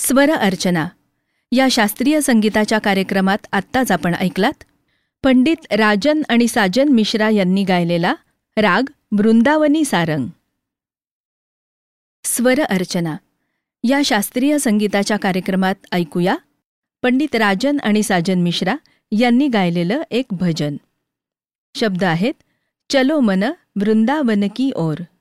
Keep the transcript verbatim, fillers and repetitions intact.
स्वर अर्चना या शास्त्रीय संगीताच्या कार्यक्रमात आत्ताच आपण ऐकलात पंडित राजन आणि साजन मिश्रा यांनी गायलेला राग वृंदावनी सारंग. स्वर अर्चना या शास्त्रीय संगीताच्या कार्यक्रमात ऐकूया पंडित राजन आणि साजन मिश्रा यांनी गायलेलं एक भजन. शब्द आहेत चलो मन वृंदावन की ओर.